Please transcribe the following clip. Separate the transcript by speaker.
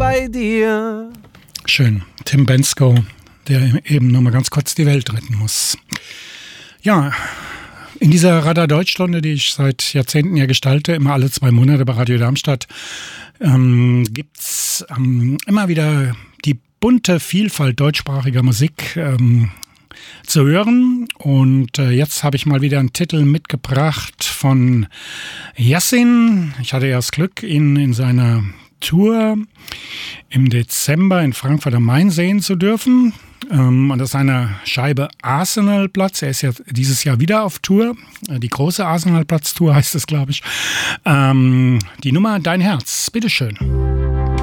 Speaker 1: bei dir.
Speaker 2: Schön. Tim Bendzko, der eben nur mal ganz kurz die Welt retten muss. Ja, in dieser Radar-Deutsch-Stunde, die ich seit Jahrzehnten ja gestalte, immer alle 2 Monate bei Radio Darmstadt, gibt's immer wieder die bunte Vielfalt deutschsprachiger Musik zu hören. Und jetzt habe ich mal wieder einen Titel mitgebracht von Yassin. Ich hatte ja das Glück, ihn in seiner Tour im Dezember in Frankfurt am Main sehen zu dürfen. Und aus seiner Scheibe Arsenalplatz, er ist ja dieses Jahr wieder auf Tour, die große Arsenalplatz-Tour heißt es, glaube ich. Die Nummer Dein Herz, bitteschön.